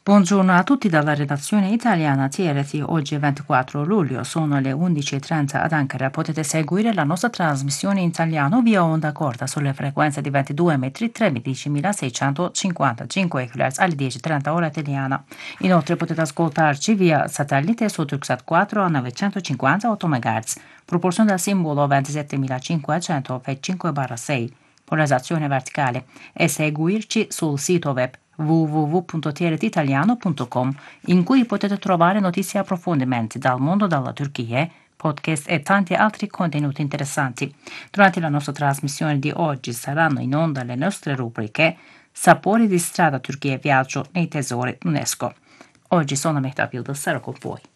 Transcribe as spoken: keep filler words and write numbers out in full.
Buongiorno a tutti dalla redazione italiana T R T. Oggi è ventiquattro luglio, sono le undici e trenta ad Ankara. Potete seguire la nostra trasmissione in italiano via onda corta sulle frequenze di ventidue metri, tredicimilaseicentocinquantacinque kHz alle dieci e trenta ora italiana. Inoltre potete ascoltarci via satellite su Turksat quattro a novecentocinquantotto MHz, propulsione del simbolo ventisettemila cinquecento cinque sei, polarizzazione verticale, e seguirci sul sito web w w w punto t r t italiano punto com, in cui potete trovare notizie e approfondimenti dal mondo della Turchia, podcast e tanti altri contenuti interessanti. Durante la nostra trasmissione di oggi saranno in onda le nostre rubriche Sapori di strada, Turchia e viaggio nei tesori UNESCO. Oggi sono Mehtap Yıldız, sarò con voi.